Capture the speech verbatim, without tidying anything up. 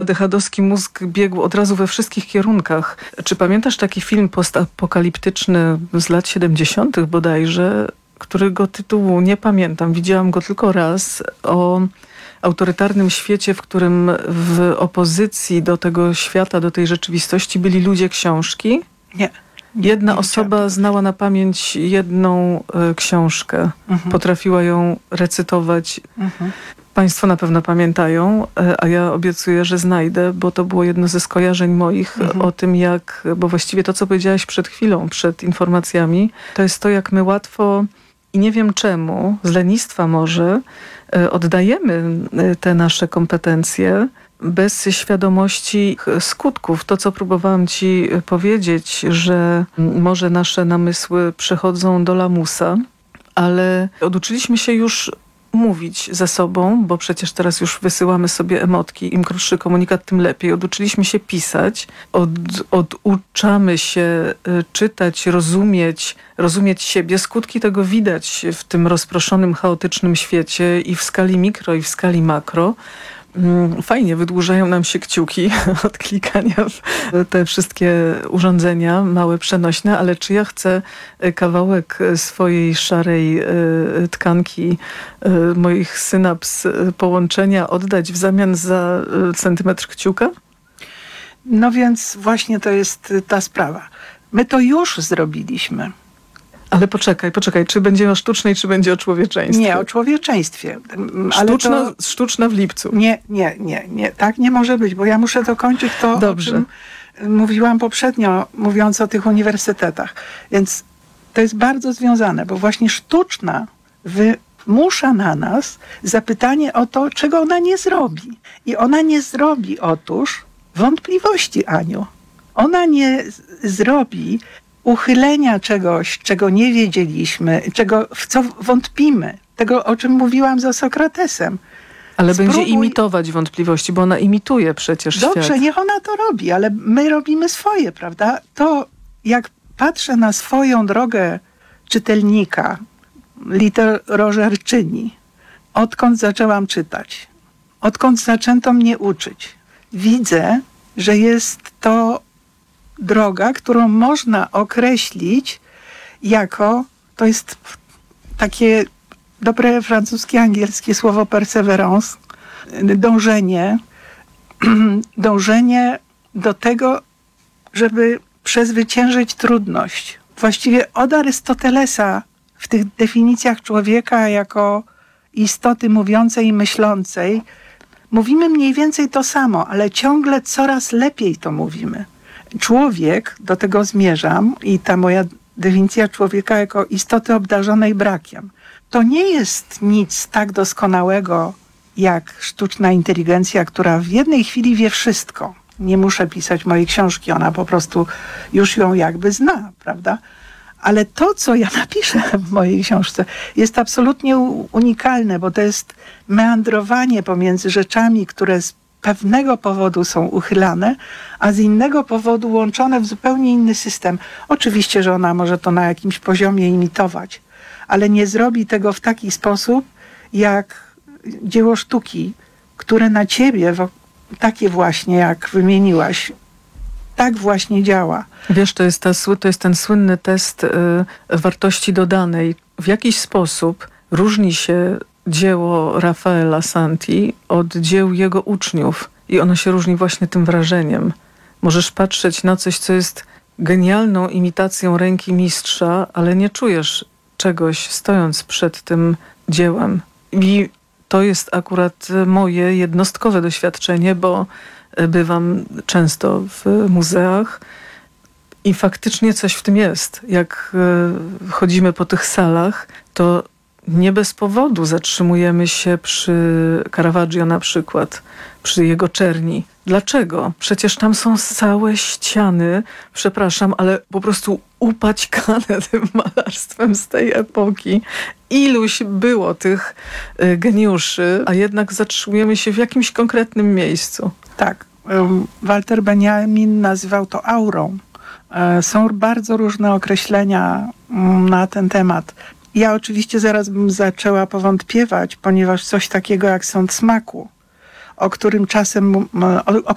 dechadowski mózg biegł od razu we wszystkich kierunkach. Czy pamiętasz taki film postapokaliptyczny z lat siedemdziesiątych bodajże, którego tytułu nie pamiętam, widziałam go tylko raz, o autorytarnym świecie, w którym w opozycji do tego świata, do tej rzeczywistości byli ludzie książki? Nie. Jedna nie osoba widziałam. znała na pamięć jedną y, książkę. Mhm. Potrafiła ją recytować. Mhm. Państwo na pewno pamiętają, y, a ja obiecuję, że znajdę, bo to było jedno ze skojarzeń moich Mhm. o tym, jak, bo właściwie to, co powiedziałaś przed chwilą, przed informacjami, to jest to, jak my łatwo i nie wiem czemu, z lenistwa może, y, oddajemy y, te nasze kompetencje bez świadomości skutków. To, co próbowałam ci powiedzieć, że może nasze namysły przechodzą do lamusa, ale oduczyliśmy się już mówić ze sobą, bo przecież teraz już wysyłamy sobie emotki. Im krótszy komunikat, tym lepiej. Oduczyliśmy się pisać, od, oduczamy się czytać, rozumieć, rozumieć siebie. Skutki tego widać w tym rozproszonym, chaotycznym świecie i w skali mikro, i w skali makro. Fajnie, wydłużają nam się kciuki od klikania w te wszystkie urządzenia małe, przenośne, ale czy ja chcę kawałek swojej szarej tkanki, moich synaps, połączenia oddać w zamian za centymetr kciuka? No więc właśnie to jest ta sprawa. My to już zrobiliśmy. Ale poczekaj, poczekaj, czy będzie o sztucznej, czy będzie o człowieczeństwie? Nie, o człowieczeństwie. Ale Sztuczna, to... sztuczna w lipcu. Nie, nie, nie, nie. Tak nie może być, bo ja muszę dokończyć to, Dobrze. o czym mówiłam poprzednio, mówiąc o tych uniwersytetach. Więc to jest bardzo związane, bo właśnie sztuczna wymusza na nas zapytanie o to, czego ona nie zrobi. I ona nie zrobi otóż wątpliwości, Aniu. Ona nie z- zrobi uchylenia czegoś, czego nie wiedzieliśmy, czego, w co wątpimy. Tego, o czym mówiłam za Sokratesem. Ale Spróbuj... będzie imitować wątpliwości, bo ona imituje przecież Dobrze, świat. niech ona to robi, ale my robimy swoje, prawda? To, jak patrzę na swoją drogę czytelnika, literożerczyni, odkąd zaczęłam czytać, odkąd zaczęto mnie uczyć, widzę, że jest to droga, którą można określić jako, to jest takie dobre francuskie, angielskie słowo perseverance, dążenie, dążenie do tego, żeby przezwyciężyć trudność. Właściwie od Arystotelesa w tych definicjach człowieka jako istoty mówiącej i myślącej mówimy mniej więcej to samo, ale ciągle coraz lepiej to mówimy. Człowiek, do tego zmierzam, i ta moja definicja człowieka jako istoty obdarzonej brakiem, to nie jest nic tak doskonałego jak sztuczna inteligencja, która w jednej chwili wie wszystko. Nie muszę pisać mojej książki, ona po prostu już ją jakby zna, prawda? Ale to, co ja napiszę w mojej książce, jest absolutnie unikalne, bo to jest meandrowanie pomiędzy rzeczami, które z pewnego powodu są uchylane, a z innego powodu łączone w zupełnie inny system. Oczywiście, że ona może to na jakimś poziomie imitować, ale nie zrobi tego w taki sposób, jak dzieło sztuki, które na ciebie, takie właśnie jak wymieniłaś, tak właśnie działa. Wiesz, to jest, ta, to jest ten słynny test y, wartości dodanej. W jakiś sposób różni się dzieło Rafaela Santi od dzieł jego uczniów i ono się różni właśnie tym wrażeniem. Możesz patrzeć na coś, co jest genialną imitacją ręki mistrza, ale nie czujesz czegoś stojąc przed tym dziełem. I to jest akurat moje jednostkowe doświadczenie, bo bywam często w muzeach i faktycznie coś w tym jest. Jak chodzimy po tych salach, to nie bez powodu zatrzymujemy się przy Caravaggio na przykład, przy jego czerni. Dlaczego? Przecież tam są całe ściany, przepraszam, ale po prostu upaćkane tym malarstwem z tej epoki. Iluś było tych geniuszy, a jednak zatrzymujemy się w jakimś konkretnym miejscu. Tak. Walter Benjamin nazywał to aurą. Są bardzo różne określenia na ten temat. Ja oczywiście zaraz bym zaczęła powątpiewać, ponieważ coś takiego jak sąd smaku, o którym czasem, o,